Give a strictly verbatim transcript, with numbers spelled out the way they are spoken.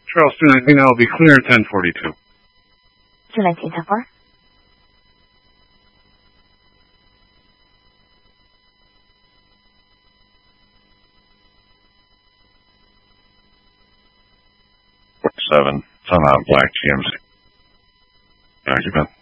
Charleston, I think that'll be clear at ten forty-two. two nineteen, ten four. Seven, Sun Out Black G M C. Occupant.